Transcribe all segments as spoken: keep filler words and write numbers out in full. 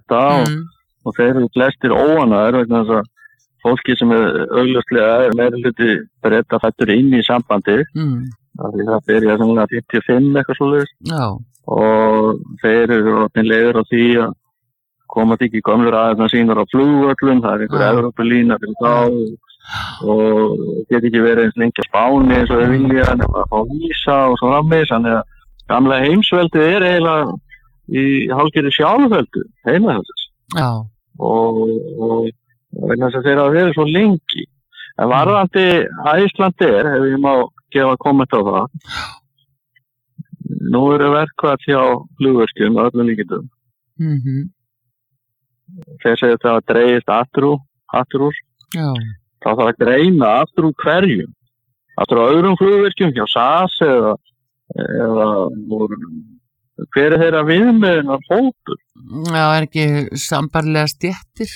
þetta og, mm. og þeir eru flestir óánægðir vegna þess að fólki sem er augljóslega er meira hluti Breta fættur inn í sambandi mm. því það byrja svona fimmtíu og fimm eitthvað svoleiðis Já. og þeir eru leiður á því að komast ekki gömlu raðirnar sínar á flugvöllum, það er einhver Já. Evrópulína fyrir þá og get ekki verið eins lengi á Spáni eins og þeir vilja nema að fá vísa og svo framvegis, þannig að gamla heimsveldið er eiginlega í hálfgerði sjálfveldu heima þess Já. og, og vegna þess að þeir hafa verið svo lengi. En varðandi Icelandair, ef ég má gefa komment á það, nú eru verkfall hjá flugvirkjum og öllum líkindum. Mm-hmm. Þeir segja það að dreigist aftur úr, aftur úr. Já. Þá þarf að greina aftur úr hverjum. Aftur á öðrum flugvirkjum, hjá S A S eða, eða úr, hver er þeirra viðmiðunar hópur? Já, er ekki sambarlega stéttir?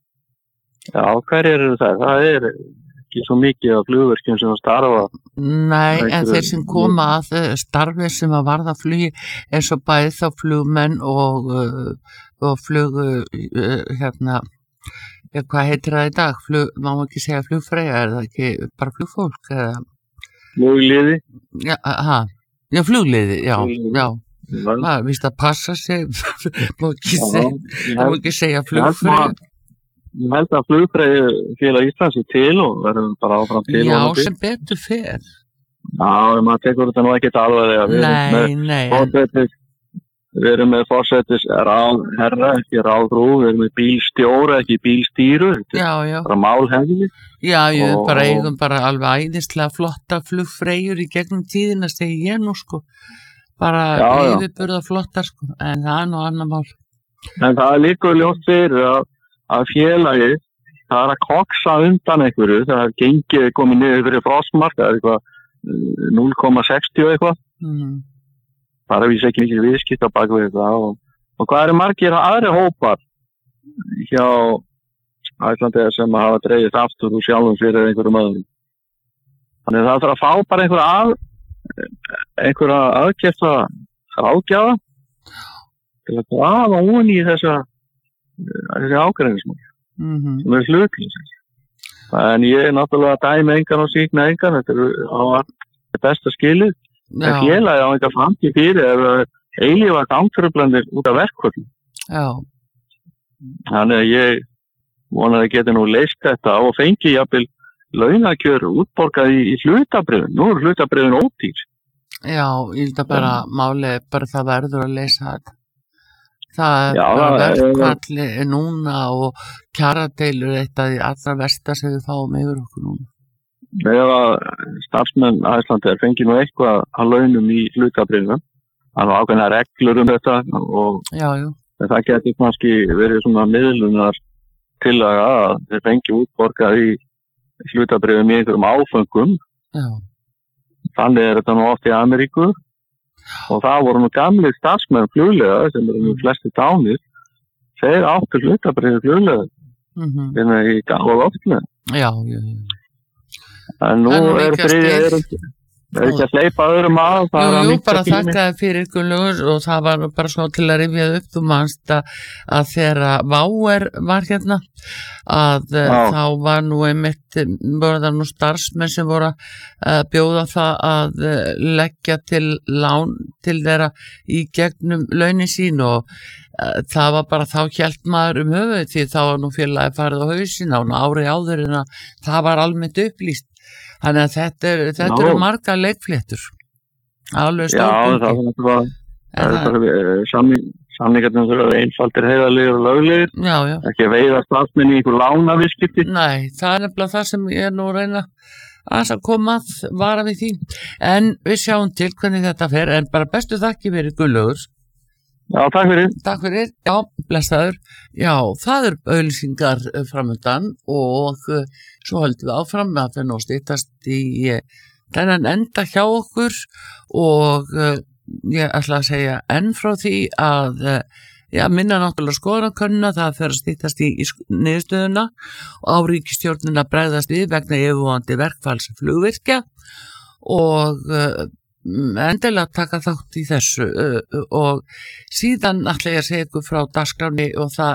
Já, hverjir eru það? Það er ekki svo mikið af flugvirkjum sem að starfa. Nei, en þeir sem koma að starfi sem að varða flugi eins og bæði þá flugmenn og, og flug, hérna, ja, hvað heitir það í dag? Flug, má ekki segja flugfreyja, er það ekki bara flugfólk? Eða? Flugliði? Já, ha, já, flugliði, já, Flugliði. já. Það er víst að passa sig, má ekki, segja, má ekki segja flugfreyja. Ég held að flugfreyju félag Íslands er til og verðum bara áfram til. Já, sem betur fer. Já, maður tekur þetta nú ekkert alvarlega. Við Nei, nei. Fórsetis, við erum með fórsetis ráð herra, ekki ráðrú, við erum með bílstjóra, ekki bílstýru. Já, já. Bara málhefni. Já, ég og, bara eigum bara alveg æðislega flotta flugfreyjur í gegnum tíðina, segi ég nú sko. Bara yfirburða flottar sko, en það er nú annar mál. En það er líka ljóst fyrir að að félagið, það er að koksa undan einhverju, það er gengið komið niður fyrir frostmark, það er eitthvað núll komma sextíu eitthvað. Mm. Það er víst ekki mikið viðskipt á bak við þetta og, og hvað eru margir aðri hópar hjá Icelandair sem að hafa dreigist aftur úr sjálfum fyrir einhverjum öðrum. Þannig að það þarf að fá bara einhverja að, einhverja aðkjæfta ráðgjafa til að grafa ofan í þessa þessi ágreiningsmál mm-hmm. sem er hlutlýsins. En ég er náttúrulega að dæmi engan og síkna engan, þetta er á að besta skilið. En félagi á enga framtíð fyrir er eilífa gangtruflanir út af verkföllum. Já. Þannig að ég vona að geta nú leyst þetta og fengi jafnvel launakjör útborgað í, í hlutabrifin. Nú er hlutabrifin ódýr. Já, ég held að bara málið bara það verður að leysa þetta. Það er Já, bara það verkfalli er núna og kjaradeilur eitt af því allra versta sem við fáum yfir okkur núna. Þegar starfsmenn Icelandair fengi nú eitthvað að launum í hlutabrifinu, það var ákveðna reglur um þetta og já, já. það geti kannski verið svona miðlunar tillaga að þeir fengi útborgað í hlutabrifum í einhverjum áföngum. Já. Þannig er þetta nú oft í Ameríku. Og það voru nú gamli starfsmenn fluglega sem eru nú flesti dánir, þeir áttu hlutabriði fluglega mm-hmm. þegar í gáða loftinu. Já, já, já. En nú en er þriðja er ekki að hleypa öðrum að. Jú, jú, bara þakkaði fyrir Gunnlaugur og það var bara svo til að rifja upp þú manst að, að þegar Váer var hérna að Já. Þá var nú einmitt voru það nú starfsmenn sem voru að bjóða það að leggja til lán til þeirra í gegnum launin sín og uh, það var bara þá hélt maður um höfuð því þá var nú félagi farið á hausinn á ári áður en að það var almennt upplýst. Þannig að þetta, er, þetta eru marga leikfléttur. Alveg stórbungi. Já, það er samning, samningarnir þurfa einfaldir, heiðarlegir og löglegir. Já, já. Ekki að veiða starfsmenn í einhver lánaviðskipti. Nei, það er nefnilega það sem ég er nú reyna að koma að vara við því. En við sjáum til hvernig þetta fer, en bara bestu þakki fyrir Gunnlaugur. Já, takk fyrir. Takk fyrir, já, blessaður. Já, það er auglýsingar framöndan og uh, svo höldum við áfram að það nú styttast í uh, þennan enda hjá okkur og uh, ég ætla að segja enn frá því að uh, já, minna náttúrulega skoðanakönnuna, það fer að styttast í, í niðurstöðuna og á ríkisstjórnina bregðast við vegna yfirvofandi verkfalls flugvirkja og uh, endilega taka þátt í þessu uh, og síðan ætla ég að segja ykkur frá dagskráni og það